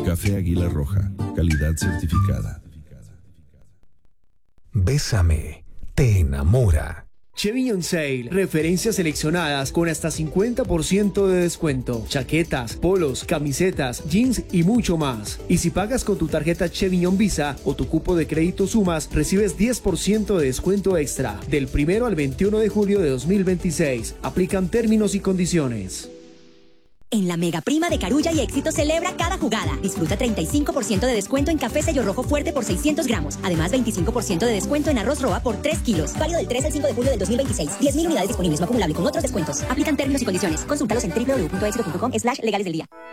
Café Águila Roja, calidad certificada. Bésame, te enamora. Cheviñon Sale, referencias seleccionadas con hasta 50% de descuento. Chaquetas, polos, camisetas, jeans y mucho más. Y si pagas con tu tarjeta Cheviñon Visa o tu cupo de crédito Sumas, recibes 10% de descuento extra. Del 1 al 21 de julio de 2026. Aplican términos y condiciones. En la Mega Prima de Carulla y Éxito celebra cada jugada. Disfruta 35% de descuento en café Sello Rojo Fuerte por 600 gramos. Además, 25% de descuento en arroz Roa por 3 kilos. Válido del 3 al 5 de julio del 2026. 10.000 unidades disponibles, no acumulable con otros descuentos. Aplican términos y condiciones. Consúltalos en www.exito.com/legales del día.